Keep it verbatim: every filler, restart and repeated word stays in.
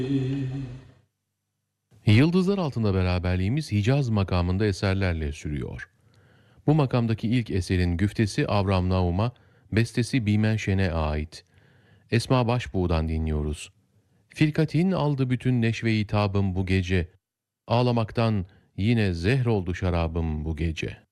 Yıldızlar Altında beraberliğimiz Hicaz makamında eserlerle sürüyor. Bu makamdaki ilk eserin güftesi Avram Naum'a, bestesi Bimen Şen'e ait. Esma Başbuğ'dan dinliyoruz. Filkatin aldı bütün neşve-i tabım bu gece. Ağlamaktan yine zehr oldu şarabım bu gece.